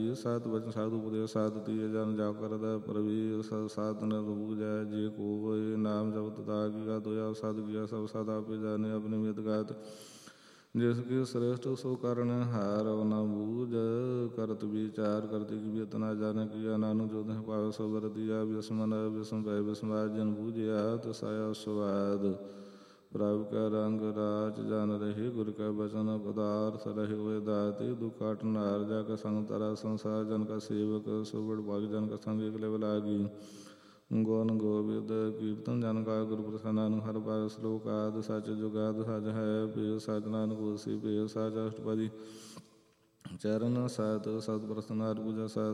ਸਤ ਬਚਨ ਸਾਧੂ ਉਪਦੇਸ਼ ਸਾਧ ਤੀਏ ਜਨ ਜਾ ਕਰਦਾ ਪ੍ਰਵੀਰ ਸਾਧ ਨ ਬੂਝੈ ਜੇ ਕੋ ਹੋਏ ਨਾਮ ਜਪਤ ਤਾ ਕੀਆ ਤੋਇਆ ਸਦ ਕੀਆ ਸਭ ਸਦ ਆਪੇ ਜਾਣੇ ਆਪਣੀ ਮਿਤ ਗਾਤ ਜਿਸ ਕੀ ਸ੍ਰੇਸ਼ਟ ਸੋ ਕਰਨ ਹਾਰ ਨ ਬੂਝ ਕਰਤ ਵਿਚਾਰ ਕਰਤੇ ਕੀ ਬਿਤ ਨਾ ਜਾਣੇ ਕੀਆ ਨਾਨਕ ਜੋ ਤਿਹ ਭਾਵ ਸੋ ਵਰਤੀਆ ਬਿਸਮਨ ਬਿਸਮ ਭੈ ਬਿਸਮਾਦ ਜਨ ਬੂਝਿਆ ਤਸਾਇਆ ਸਵਾਦ ਪ੍ਰਭ ਕਾ ਰੰਗ ਰਾਜ ਜਨ ਰਹੇ ਗੁਰ ਕਾ ਬਚਨ ਪਦਾਰਥ ਰਹੇ ਹੋਏ ਦਾਤੇ ਦੁਖਾਟ ਨਾਰ ਜਾ ਕਾ ਸੰਗ ਤਰਾ ਸੰਸਾਰ ਜਨ ਕਾ ਸੇਵਕ ਸੋ ਬੜ ਭਾਗ ਜਨ ਕਾ ਸੰਗ ਇਕ ਲੇਵ ਲਾਗੀ ਗੁਣ ਗੋਬਿੰਦ ਕੀਰਤਨ ਜਨ ਕਾ ਗੁਰ ਪ੍ਰਸਾਦ ਨਾਨਕ ਹਰਿ ਪਾਇਆ ਸ਼ਲੋਕ ਆਦਿ ਸਚ ਜੁਗਾਦ ਸਚ ਹੈ ਪੇਵ ਸਚ ਨਾਨਕ ਹੋਸੀ ਪੇਵ ਸਚ ਅਸ਼ਟਪਦੀ ਚਰਨ ਸਤ ਸਤ ਪ੍ਰਸੰਨ ਹਰਿ ਪੂਜਾ ਸਤ